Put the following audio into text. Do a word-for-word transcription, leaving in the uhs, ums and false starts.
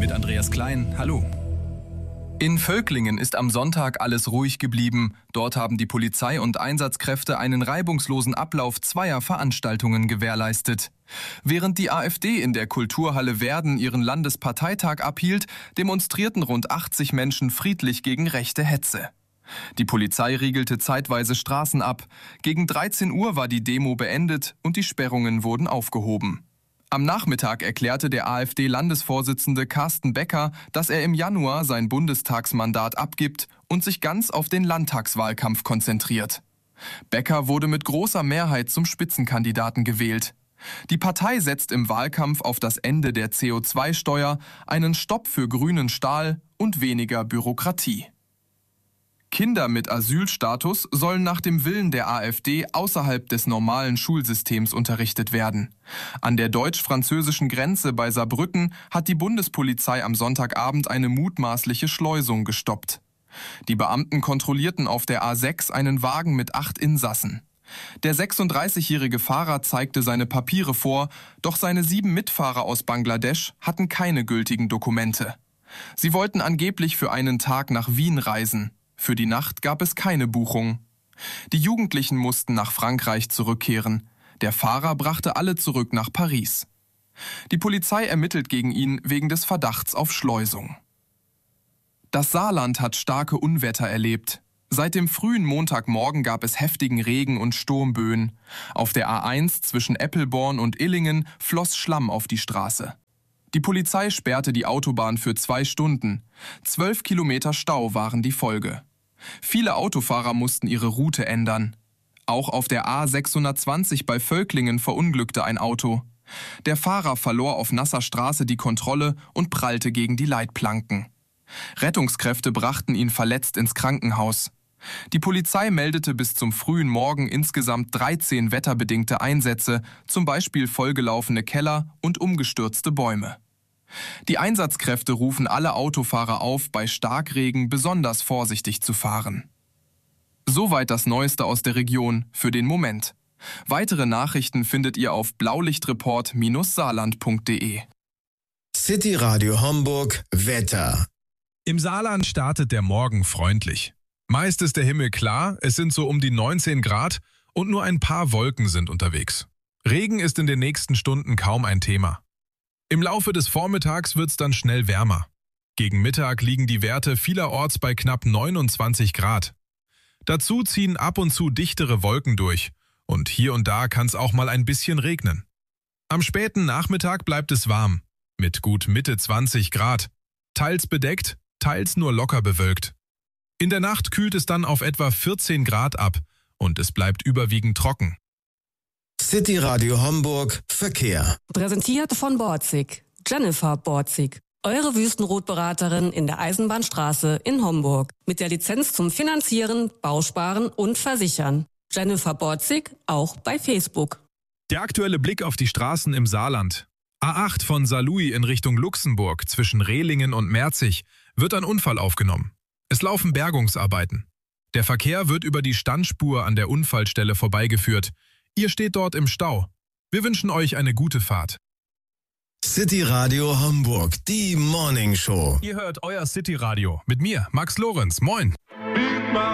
mit Andreas Klein. Hallo. In Völklingen ist am Sonntag alles ruhig geblieben. Dort haben die Polizei und Einsatzkräfte einen reibungslosen Ablauf zweier Veranstaltungen gewährleistet. Während die AfD in der Kulturhalle Werden ihren Landesparteitag abhielt, demonstrierten rund achtzig Menschen friedlich gegen rechte Hetze. Die Polizei riegelte zeitweise Straßen ab. Gegen dreizehn Uhr war die Demo beendet und die Sperrungen wurden aufgehoben. Am Nachmittag erklärte der AfD-Landesvorsitzende Carsten Becker, dass er im Januar sein Bundestagsmandat abgibt und sich ganz auf den Landtagswahlkampf konzentriert. Becker wurde mit großer Mehrheit zum Spitzenkandidaten gewählt. Die Partei setzt im Wahlkampf auf das Ende der C O zwei Steuer, einen Stopp für grünen Stahl und weniger Bürokratie. Kinder mit Asylstatus sollen nach dem Willen der AfD außerhalb des normalen Schulsystems unterrichtet werden. An der deutsch-französischen Grenze bei Saarbrücken hat die Bundespolizei am Sonntagabend eine mutmaßliche Schleusung gestoppt. Die Beamten kontrollierten auf der A sechs einen Wagen mit acht Insassen. Der sechsunddreißigjährige Fahrer zeigte seine Papiere vor, doch seine sieben Mitfahrer aus Bangladesch hatten keine gültigen Dokumente. Sie wollten angeblich für einen Tag nach Wien reisen. Für die Nacht gab es keine Buchung. Die Jugendlichen mussten nach Frankreich zurückkehren. Der Fahrer brachte alle zurück nach Paris. Die Polizei ermittelt gegen ihn wegen des Verdachts auf Schleusung. Das Saarland hat starke Unwetter erlebt. Seit dem frühen Montagmorgen gab es heftigen Regen und Sturmböen. Auf der A eins zwischen Eppelborn und Illingen floss Schlamm auf die Straße. Die Polizei sperrte die Autobahn für zwei Stunden. Zwölf Kilometer Stau waren die Folge. Viele Autofahrer mussten ihre Route ändern. Auch auf der A sechshundertzwanzig bei Völklingen verunglückte ein Auto. Der Fahrer verlor auf nasser Straße die Kontrolle und prallte gegen die Leitplanken. Rettungskräfte brachten ihn verletzt ins Krankenhaus. Die Polizei meldete bis zum frühen Morgen insgesamt dreizehn wetterbedingte Einsätze, zum Beispiel vollgelaufene Keller und umgestürzte Bäume. Die Einsatzkräfte rufen alle Autofahrer auf, bei Starkregen besonders vorsichtig zu fahren. Soweit das Neueste aus der Region für den Moment. Weitere Nachrichten findet ihr auf blaulichtreport Saarland punkt de. City Radio Homburg Wetter. Im Saarland startet der Morgen freundlich. Meist ist der Himmel klar, es sind so um die neunzehn Grad und nur ein paar Wolken sind unterwegs. Regen ist in den nächsten Stunden kaum ein Thema. Im Laufe des Vormittags wird es dann schnell wärmer. Gegen Mittag liegen die Werte vielerorts bei knapp neunundzwanzig Grad. Dazu ziehen ab und zu dichtere Wolken durch und hier und da kann es auch mal ein bisschen regnen. Am späten Nachmittag bleibt es warm, mit gut Mitte zwanzig Grad. Teils bedeckt, teils nur locker bewölkt. In der Nacht kühlt es dann auf etwa vierzehn Grad ab und es bleibt überwiegend trocken. City Radio Homburg Verkehr. Präsentiert von Borzig. Jennifer Borzig. Eure Wüstenrotberaterin in der Eisenbahnstraße in Homburg. Mit der Lizenz zum Finanzieren, Bausparen und Versichern. Jennifer Borzig auch bei Facebook. Der aktuelle Blick auf die Straßen im Saarland. A acht von Saarlouis in Richtung Luxemburg zwischen Rehlingen und Merzig wird ein Unfall aufgenommen. Es laufen Bergungsarbeiten. Der Verkehr wird über die Standspur an der Unfallstelle vorbeigeführt. Ihr steht dort im Stau. Wir wünschen euch eine gute Fahrt. City Radio Homburg, die Morning Show. Ihr hört euer City Radio mit mir, Max Lorenz. Moin.